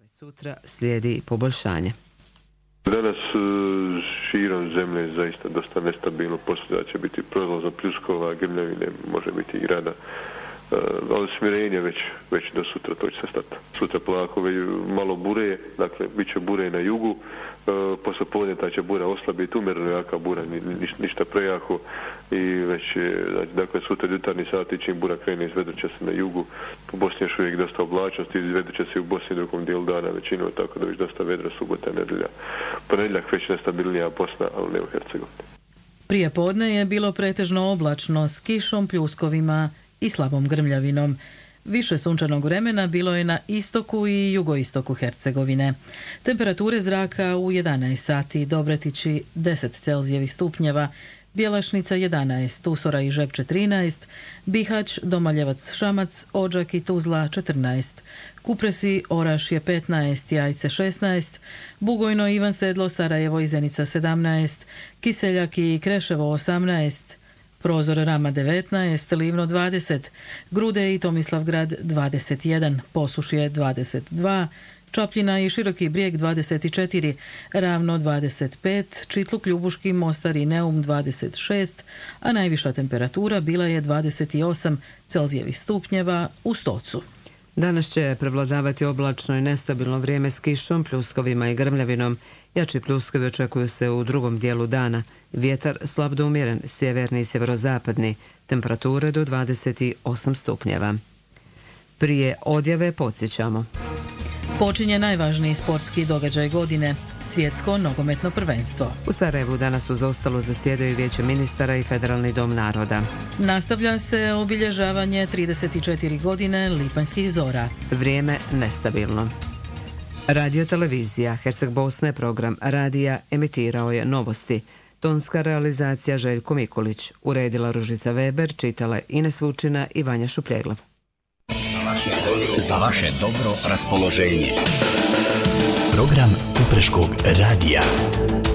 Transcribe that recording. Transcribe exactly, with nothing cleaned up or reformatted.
Sutra slijedi poboljšanje. Danas širom zemlje je zaista dosta nestabilno, poslije će biti prolazna pljuskova, grmljavine, može biti i grada. Ali smirenje već, već do sutra, to će se stati. Sutra polako malo bure, dakle, bit će bure na jugu, posle podne ta će bura oslabiti, umjerno jaka bura, ni, ništa prejako i već je, dakle, sutra jutarnji sati čim bura krene izvedut će se na jugu, u Bosni još uvijek dosta oblačnosti, izvedut će se u Bosni drugom dijelu dana većinom, tako da već dosta vedra subota, nedelja. Ponedjeljak već nestabilnija Bosna, ali ne u Hercegovini. Prije podne je bilo pretežno oblačno s kišom, pljuskovima i slabom grmljavinom. Više sunčanog vremena bilo je na istoku i jugoistoku Hercegovine. Temperature zraka u jedanaest sati, Dobretići deset Celzijevih stupnjeva, Bjelašnica jedanaest, Usora i Žepče trinaest, Bihać, Domaljevac, Šamac, Odžak i Tuzla četrnaest, Kupresi, Orašje petnaest, Jajce šesnaest, Bugojno, Ivan Sedlo, Sarajevo i Zenica sedamnaest, Kiseljak i Kreševo osamnaest, Prozor Rama devetnaest, Livno dvadeset, Grude i Tomislavgrad dvadeset jedan, Posušje dvadeset dva, Čapljina i Široki Brijeg dvadeset četiri, Ravno dvadeset pet, Čitluk, Ljubuški, Mostar i Neum dvadeset šest, a najviša temperatura bila je dvadeset osam Celzijevih stupnjeva u Stocu. Danas će prevladavati oblačno i nestabilno vrijeme s kišom, pljuskovima i grmljavinom. Jači pljuskovi očekuju se u drugom dijelu dana. Vjetar slab do umjeren, sjeverni i sjeverozapadni. Temperature do dvadeset osam stupnjeva. Prije odjave podsjećamo. Počinje najvažniji sportski događaj godine, svjetsko nogometno prvenstvo. U Sarajevu danas uz ostalo zasjedaju Vijeće ministara i Federalni dom naroda. Nastavlja se obilježavanje trideset četiri godine Lipanjskih zora. Vrijeme nestabilno. Radio televizija Herceg-Bosne program radija emitirao je novosti. Tonska realizacija Željko Mikulić. Uredila Ružica Weber, čitala Ines Vučina i Vanja Šupljeglav. Za vaše dobro raspoloženje. Program Kupreškog radija.